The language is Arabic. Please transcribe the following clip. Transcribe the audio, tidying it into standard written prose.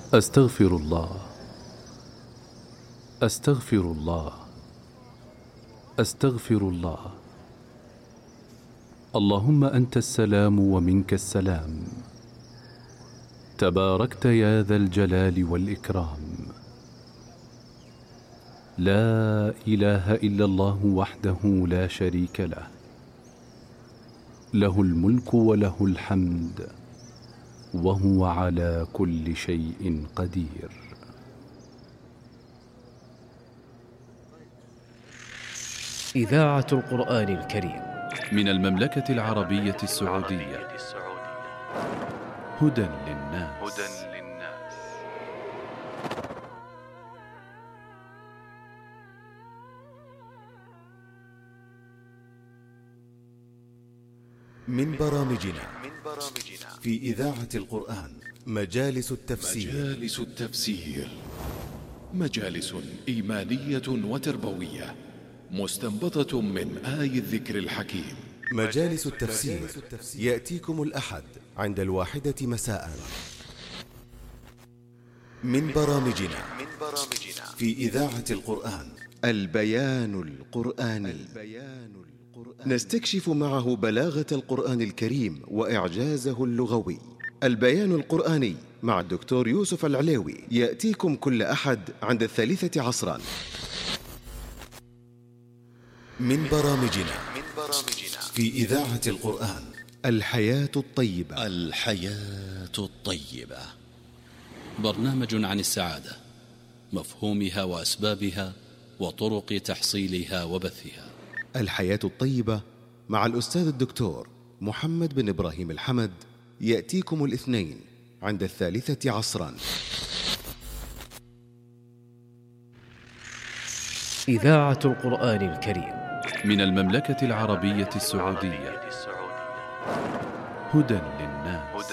أستغفر الله، أستغفر الله، أستغفر الله. اللهم أنت السلام ومنك السلام، تباركت يا ذا الجلال والإكرام. لا إله إلا الله وحده لا شريك له، له الملك وله الحمد وهو على كل شيء قدير. إذاعة القرآن الكريم من المملكة العربية السعودية. هدى للناس. من برامجنا في إذاعة القرآن مجالس التفسير. مجالس إيمانية وتربوية مستنبطة من آي الذكر الحكيم. مجالس التفسير يأتيكم الأحد عند 1 مساء. من برامجنا في إذاعة القرآن البيان القرآني، نستكشف معه بلاغة القرآن الكريم وإعجازه اللغوي. البيان القرآني مع الدكتور يوسف العليوي يأتيكم كل أحد عند 3 عصرا. من برامجنا في إذاعة القرآن الحياة الطيبة. الحياة الطيبة برنامج عن السعادة، مفهومها وأسبابها وطرق تحصيلها وبثها. الحياة الطيبة مع الأستاذ الدكتور محمد بن إبراهيم الحمد يأتيكم الاثنين عند 3 عصرا. إذاعة القرآن الكريم من المملكة العربية السعودية. هدى للناس.